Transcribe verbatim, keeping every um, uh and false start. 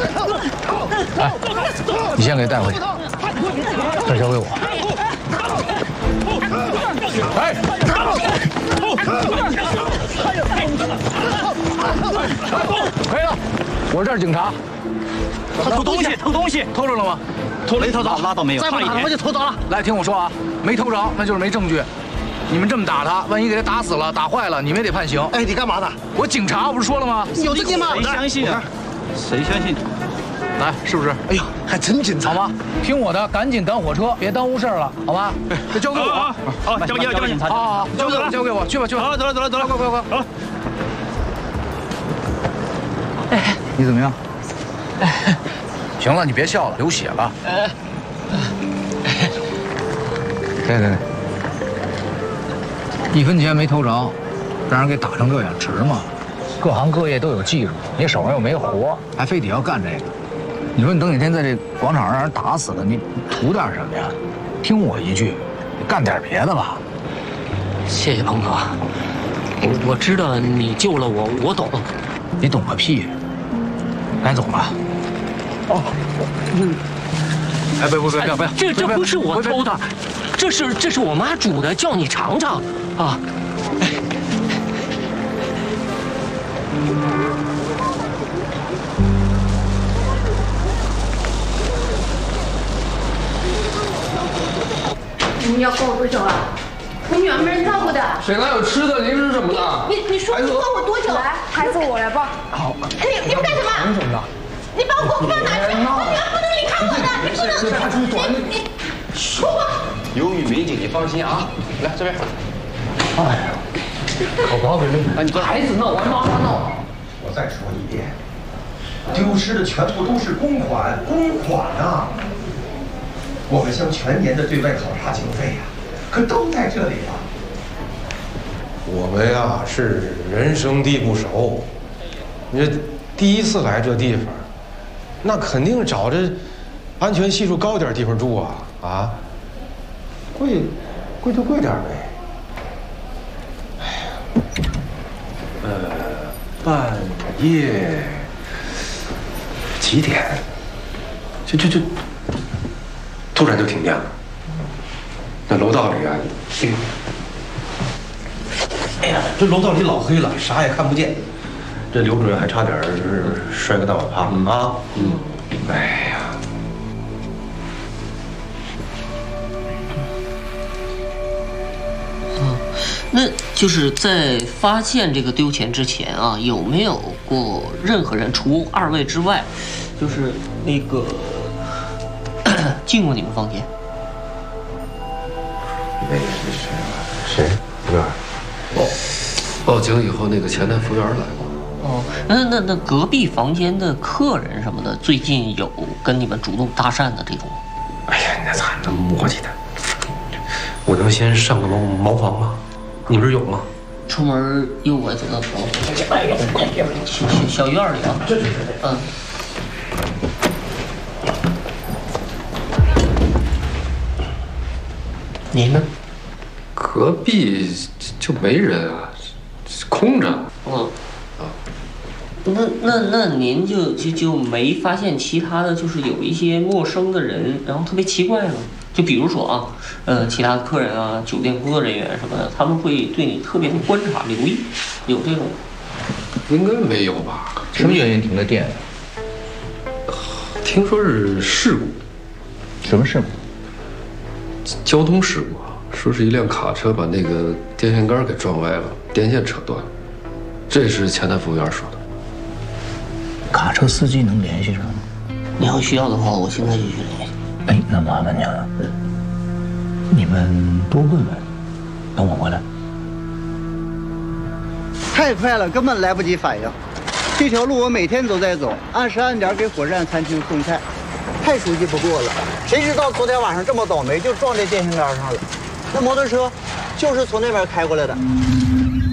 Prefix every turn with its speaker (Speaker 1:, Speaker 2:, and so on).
Speaker 1: 哎，你先给带回去，这交给我。哎！可以了，我这是警察。
Speaker 2: 他偷东西，偷东西，
Speaker 1: 偷着了吗？
Speaker 2: 偷没偷着？拉倒没有。
Speaker 1: 再不打他，我就偷着了。来，听我说啊，没偷着那就是没证据。你们这么打他，万一给他打死了、打坏了，你们也得判刑。
Speaker 3: 哎，你干嘛呢？
Speaker 1: 我警察，我不是说了吗？
Speaker 3: 有的你妈！
Speaker 2: 谁相信啊？谁相信？
Speaker 1: 来，是不是？
Speaker 3: 哎呦，还真紧张。
Speaker 1: 好吗？听我的，赶紧赶火车，别耽误事儿了，好吧？这交给我。
Speaker 2: 好，交给交给警察。
Speaker 1: 好好，交给我，交给我，去吧去吧。
Speaker 2: 好，走了走了走了，
Speaker 1: 快快快！
Speaker 2: 好。
Speaker 1: 哎，你怎么样？行了，你别笑了，流血了。对对对，一分钱没偷着，让人给打成这样，值吗？各行各业都有技术，你手上又没活，还非得要干这个。你说你等哪天在这广场上让人打死了，你图点什么呀？听我一句，你干点别的吧。
Speaker 4: 谢谢鹏哥，我我知道你救了我，我懂。
Speaker 1: 你懂个屁！该走了。哦，嗯。哎，不不不，不要不要！
Speaker 4: 这这不是我偷的，这是这是我妈煮的，叫你尝尝啊。
Speaker 5: 你要跟我多久啊？我女儿没人照顾的。
Speaker 6: 谁哪有吃的？零食什么的？
Speaker 5: 你你说你跟我多久？来，孩子我来抱。
Speaker 1: 好。
Speaker 5: 你你们干什么？
Speaker 1: 什么的？
Speaker 5: 你把我狗放哪去？我女儿不能离开我的，你不能。你你说话。
Speaker 6: 有雨没警，你放心啊。来这边。
Speaker 1: 哎呀，可不好给扔。哎，你孩子闹完妈妈闹。
Speaker 7: 我再说一遍，丢失的全部都是公款，公款啊！我们乡全年的对外考察经费呀、啊，可都在这里了。我们呀是人生地不熟，你这第一次来这地方，那肯定找着安全系数高点地方住啊啊！贵，贵就贵点呗。哎呀，呃，半夜几点？就就就。突然就停电了，那楼道里啊，这个，哎呀，这楼道里老黑了，啥也看不见。这刘主任还差点是摔个大碗趴嗯啊！嗯，哎呀，
Speaker 4: 嗯，那就是在发现这个丢钱之前啊，有没有过任何人除二位之外，就是那个？进过你们房间？
Speaker 7: 那个是谁？谁？服务员。
Speaker 6: 哦，报警以后，那个前台服务员来过。
Speaker 4: 哦，那那那隔壁房间的客人什么的，最近有跟你们主动搭讪的这种？
Speaker 7: 哎呀，那咋那么磨叽的？我能先上个茅茅房吗？你们这有吗？
Speaker 4: 出门右拐走到房，哎呀，快点，小小院里啊。这这这，嗯。你呢？
Speaker 6: 隔壁就没人啊，空着。
Speaker 4: 嗯。啊。那那那您就就就没发现其他的就是有一些陌生的人，然后特别奇怪吗？就比如说啊，呃，其他客人啊，酒店工作人员什么的，他们会对你特别的观察留意，有这种？
Speaker 6: 应该没有吧？
Speaker 1: 什么原因停的电？
Speaker 6: 听说是事故。
Speaker 1: 什么事故？
Speaker 6: 交通事故啊，说是一辆卡车把那个电线杆给撞歪了，电线扯断了。这是前台服务员说的。
Speaker 1: 卡车司机能联系上吗？
Speaker 4: 你要需要的话，我现在就去联系。
Speaker 1: 哎，那麻烦您了，你们多问问，等我回来。
Speaker 8: 太快了，根本来不及反应。这条路我每天都在走，按时按点给火车站餐厅送菜，太熟悉不过了。谁知道昨天晚上这么倒霉，就撞在电线杆上了。那摩托车就是从那边开过来的。